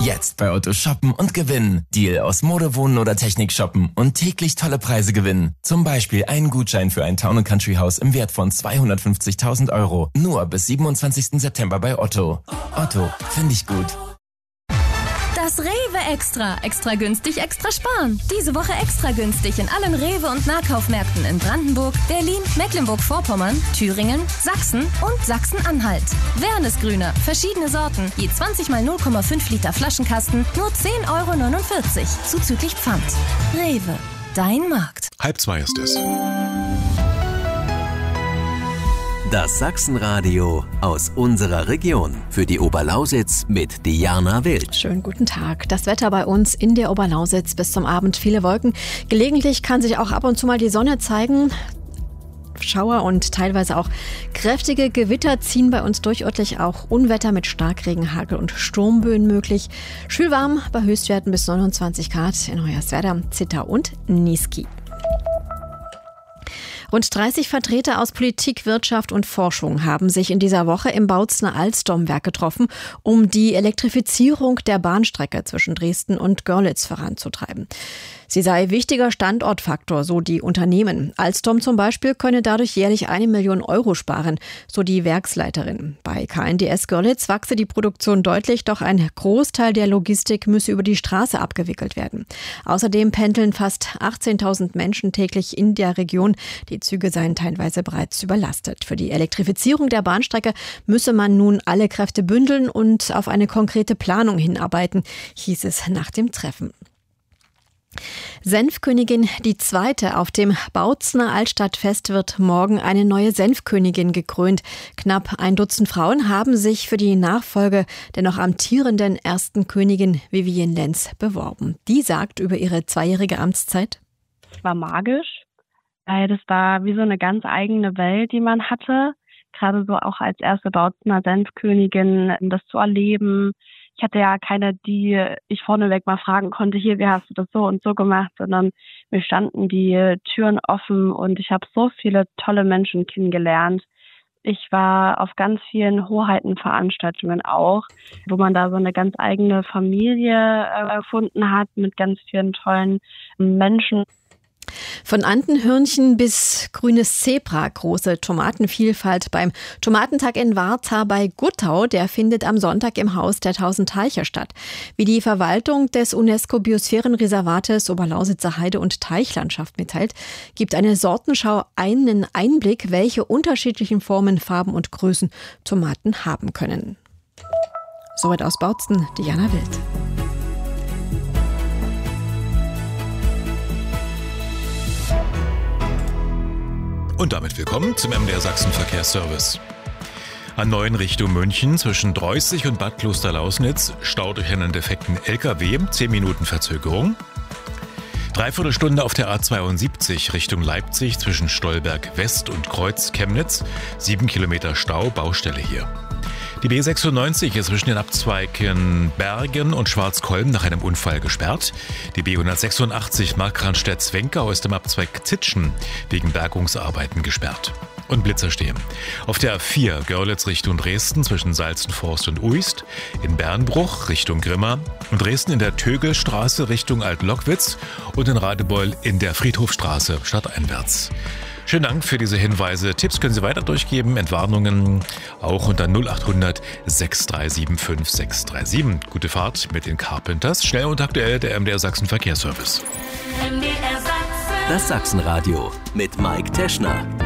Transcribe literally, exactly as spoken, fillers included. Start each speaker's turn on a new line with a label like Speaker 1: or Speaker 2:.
Speaker 1: Jetzt bei Otto shoppen und gewinnen. Deal aus Mode, Wohnen oder Technik shoppen und täglich tolle Preise gewinnen. Zum Beispiel einen Gutschein für ein Town and Country Haus im Wert von zweihundertfünfzigtausend Euro. Nur bis siebenundzwanzigsten September bei Otto. Otto, finde ich gut.
Speaker 2: Das Rewe Extra. Extra günstig, extra sparen. Diese Woche extra günstig in allen Rewe- und Nahkaufmärkten in Brandenburg, Berlin, Mecklenburg-Vorpommern, Thüringen, Sachsen und Sachsen-Anhalt. Wernesgrüner, verschiedene Sorten, je zwanzig mal null Komma fünf Liter Flaschenkasten, nur zehn Euro neunundvierzig, zuzüglich Pfand. Rewe, dein Markt.
Speaker 3: Halb zwei ist es.
Speaker 4: Das Sachsenradio aus unserer Region. Für die Oberlausitz mit Diana Wild.
Speaker 5: Schönen guten Tag. Das Wetter bei uns in der Oberlausitz bis zum Abend. Viele Wolken. Gelegentlich kann sich auch ab und zu mal die Sonne zeigen. Schauer und teilweise auch kräftige Gewitter ziehen bei uns durch. Örtlich auch Unwetter mit Starkregen, Hagel und Sturmböen möglich. Schwülwarm bei Höchstwerten bis neunundzwanzig Grad in Hoyerswerda, Zittau und Niesky. Rund dreißig Vertreter aus Politik, Wirtschaft und Forschung haben sich in dieser Woche im Bautzner Alstomwerk getroffen, um die Elektrifizierung der Bahnstrecke zwischen Dresden und Görlitz voranzutreiben. Sie sei wichtiger Standortfaktor, so die Unternehmen. Alstom zum Beispiel könne dadurch jährlich eine Million Euro sparen, so die Werksleiterin. Bei K N D S Görlitz wachse die Produktion deutlich, doch ein Großteil der Logistik müsse über die Straße abgewickelt werden. Außerdem pendeln fast achtzehntausend Menschen täglich in der Region. Die Züge seien teilweise bereits überlastet. Für die Elektrifizierung der Bahnstrecke müsse man nun alle Kräfte bündeln und auf eine konkrete Planung hinarbeiten, hieß es nach dem Treffen. Senfkönigin die Zweite. Auf dem Bautzner Altstadtfest wird morgen eine neue Senfkönigin gekrönt. Knapp ein Dutzend Frauen haben sich für die Nachfolge der noch amtierenden ersten Königin Vivien Lenz beworben. Die sagt über ihre zweijährige Amtszeit:
Speaker 6: Es war magisch, weil das war wie so eine ganz eigene Welt, die man hatte. Gerade so auch als erste Bautzner Senfkönigin, das zu erleben. Ich hatte ja keine, die ich vorneweg mal fragen konnte, hier, wie hast du das so und so gemacht, sondern mir standen die Türen offen und ich habe so viele tolle Menschen kennengelernt. Ich war auf ganz vielen Hoheitenveranstaltungen auch, wo man da so eine ganz eigene Familie erfunden hat mit ganz vielen tollen Menschen.
Speaker 5: Von Andenhörnchen bis grünes Zebra, große Tomatenvielfalt beim Tomatentag in Warta bei Guttau, der findet am Sonntag im Haus der Tausend Teiche statt. Wie die Verwaltung des UNESCO-Biosphärenreservates Oberlausitzer Heide- und Teichlandschaft mitteilt, gibt eine Sortenschau einen Einblick, welche unterschiedlichen Formen, Farben und Größen Tomaten haben können. Soweit aus Bautzen, Diana Wild.
Speaker 3: Und damit willkommen zum M D R Sachsen Verkehrsservice. An neun Richtung München zwischen Dreußig und Bad Klosterlausnitz Stau durch einen defekten L K W, zehn Minuten Verzögerung. Dreiviertelstunde auf der A zweiundsiebzig Richtung Leipzig zwischen Stolberg West und Kreuz Chemnitz, sieben Kilometer Stau, Baustelle hier. Die B sechsundneunzig ist zwischen den Abzweigen Bergen und Schwarzkolm nach einem Unfall gesperrt. Die B hundertsechsundachtzig Markranstädt-Zwenkau ist im Abzweig Zitschen wegen Bergungsarbeiten gesperrt. Und Blitzer stehen. Auf der A vier Görlitz Richtung Dresden zwischen Salzenforst und Uist, in Bernbruch Richtung Grimma und Dresden in der Tögelstraße Richtung Alt-Lockwitz und in Radebeul in der Friedhofstraße stadteinwärts. Schönen Dank für diese Hinweise. Tipps können Sie weiter durchgeben, Entwarnungen auch unter null acht hundert sechs drei sieben fünf sechs drei sieben. Gute Fahrt mit den Carpenters. Schnell und aktuell der M D R Sachsen Verkehrsservice.
Speaker 4: Das Sachsenradio mit Mike Teschner.